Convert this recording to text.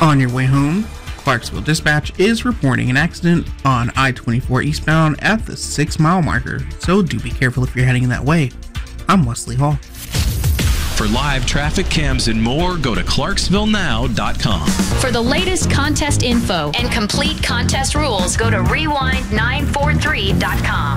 On your way home, Clarksville Dispatch is reporting an accident on I-24 eastbound at the 6 mile marker, so do be careful if you're heading that way. I'm Wesley Hall. For live traffic cams and more, go to ClarksvilleNow.com. For the latest contest info and complete contest rules, go to Rewind943.com.